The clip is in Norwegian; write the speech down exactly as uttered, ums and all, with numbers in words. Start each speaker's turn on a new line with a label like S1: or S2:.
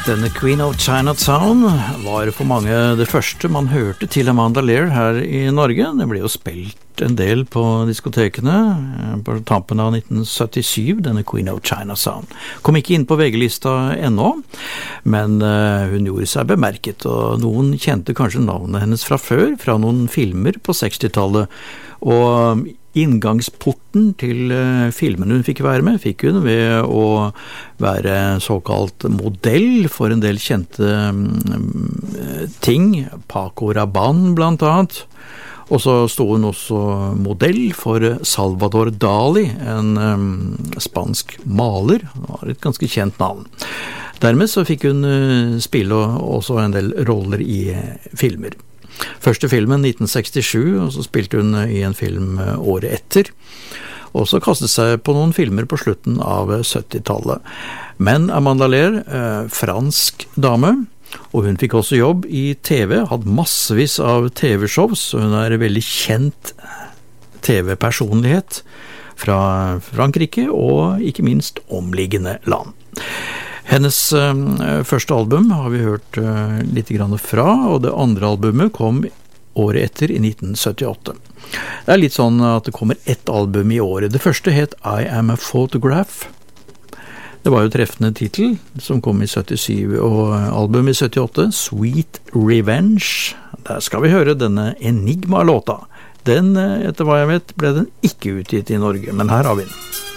S1: Denne Queen of Chinatown var for mange det første man hørte til Amanda Lear her i Norge. Det ble jo spilt en del på diskotekene på tampen av nitten syttisju, denne Queen of Chinatown. Kom ikke inn på V G-lista ennå, men hun gjorde seg bemerket, og noen kjente kanskje navnet hennes fra før, fra noen filmer på sekstitallet, og inngangsporten til filmen hun fikk være med, fikk hun ved å være såkalt modell for en del kjente ting, Paco Rabanne blant annet, og så stod hun også modell for Salvador Dali, en um, spansk maler, det var et ganske kjent navn. Dermed så fikk hun uh, spille også en del roller i uh, filmer. Første filmen nitten sekstisju, og så spilte hun i en film året etter, og så kastet seg på noen filmer på slutten av syttitallet. Men Amanda Lear, eh, fransk dame, og hun fikk også jobb i T V, hadde massevis av T V-shows, og hun er en veldig kjent T V-personlighet fra Frankrike, og ikke minst omliggende land. Hennes uh, første album har vi hørt uh, litt grann fra, og det andre albumet kom året etter i nitten syttiåtte. Det er litt sånn at det kommer ett album i året. Det første het I Am a Photograph. Det var jo treffende titel som kom i syttisju, og albumet i syttiåtte, Sweet Revenge. Der skal vi høre denne Enigma-låta. Den, etter hva jeg vet, ble den ikke utgitt i Norge, men her har vi den.